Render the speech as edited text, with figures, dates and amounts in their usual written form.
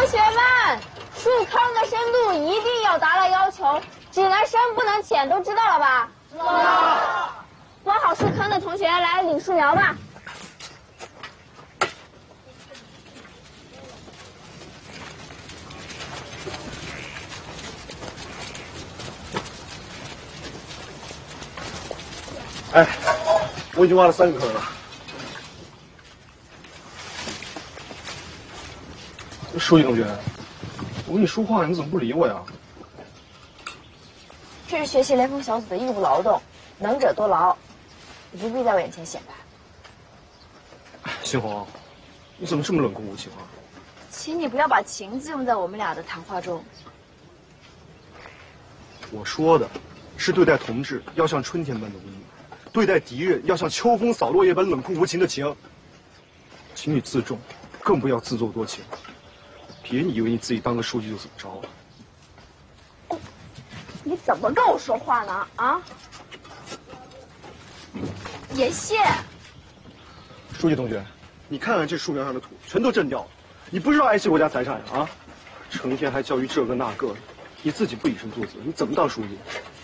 学们，树坑的深度一定要达到要求，只能深不能浅，都知道了吧？知道了。挖好树坑的同学来领树苗吧。 哎，我已经挖了3个坑了。书记同学，我跟你说话，你怎么不理我呀？ 这是学习联防小组的义务劳动，能者多劳，你不必在我眼前显摆。 新红，你怎么这么冷酷无情啊？ 请你不要把情字用在我们俩的谈话中。 我说的是对待同志要像春天般的温暖，对待敌人要像秋风扫落叶般冷酷无情的情。请你自重，更不要自作多情。别以为你自己当个书记就怎么着了。 你怎么跟我说话呢？啊！言谢， 书记同学，你看看这树苗上的土，全都震掉了。你不知道爱惜国家财产呀？啊，成天还教育这个那个的，你自己不以身作则，你怎么当书记？